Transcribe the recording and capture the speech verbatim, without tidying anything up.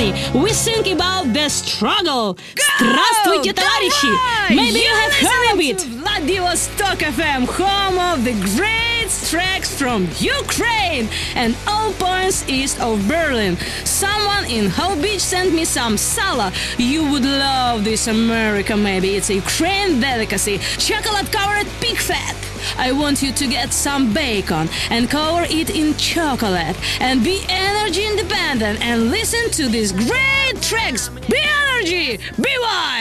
Germany. We sing about the struggle. Здравствуйте, товарищи! Maybe you have heard of it. Vladivostok эф эм, home of the great tracks from Ukraine and all points east of Berlin. Someone in Hope Beach sent me some sala. You would love this, America. Maybe it's a Ukraine delicacy, chocolate-covered pig fat. I want you to get some bacon and cover it in chocolate and be energy independent and listen to these great tracks. Be energy, be wild.